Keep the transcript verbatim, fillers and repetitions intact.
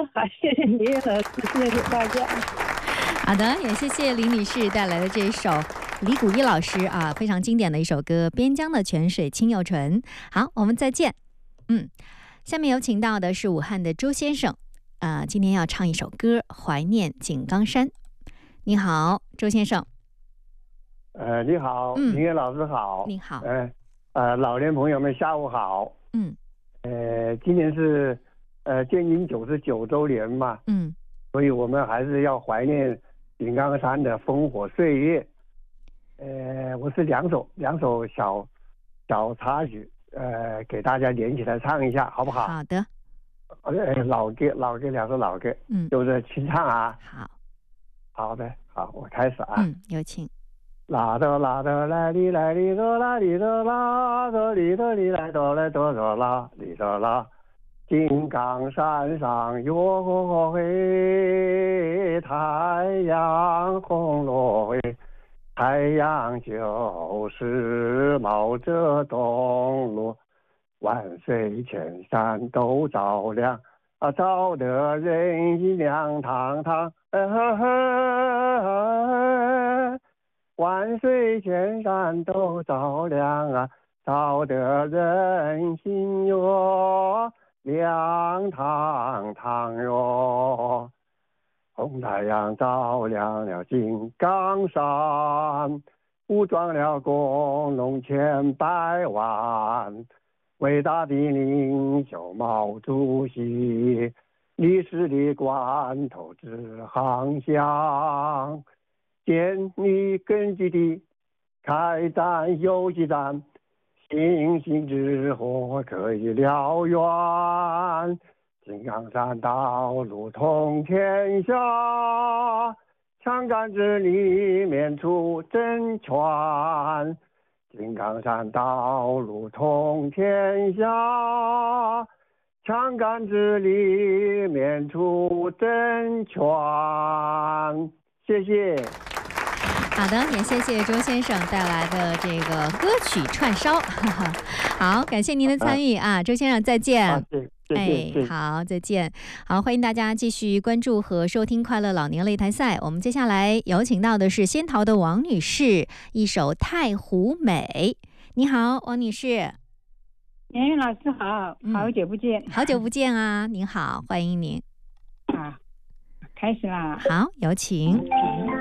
好，谢谢李老师，谢谢大家。 好的，也谢谢李女士带来的这一首李谷一老师啊非常经典的一首歌《边疆的泉水清又纯》。好，我们再见。嗯，下面有请到的是武汉的周先生，啊，今天要唱一首歌《怀念井冈山》。你好，周先生。 呃，你好， 嗯， 林月老师好。 你好。 呃呃，老年朋友们下午好。 嗯。 呃，今年是呃建军九十九周年嘛。 嗯。 所以我们还是要怀念井冈山的烽火岁月。呃，我是两首两首小小插曲，呃，给大家连起来唱一下，好不好？ 好的。 呃，老歌老歌两首老歌， 嗯， 就是清唱啊。 好。 好的，好，我开始啊。 嗯，有请。 啦哆啦哆来哩来哩哆啦哩哆啦哆哩哆哩来哆来哆哆啦哩哆啦。井冈山上有回太阳红落回，太阳就是毛泽东路，万水千山都照亮，啊，照得人心亮堂堂。呃呵呵，万水千山都照亮啊，照得人心哟亮堂堂哟。红太阳照亮了井冈山，武装了工农千百万。伟大的领袖毛主席，历史的关头指航向，建立根据地，开展游击战，星星之火可以燎原。井冈山道路通天下，枪杆子里面出真权。井冈山道路通天下，枪杆子里面出真权。谢谢。 好的，也谢谢周先生带来的这个歌曲串烧。好，感谢您的参与啊，周先生再见。 啊，谢谢。 哎，好，再见。好，欢迎大家继续关注和收听快乐老年擂台赛。我们接下来有请到的是仙桃的王女士，一首《太湖美》。你好，王女士。 连云老师好，好久不见。 嗯、好久不见啊！您好，欢迎您。 啊，开始啦。 好，有请。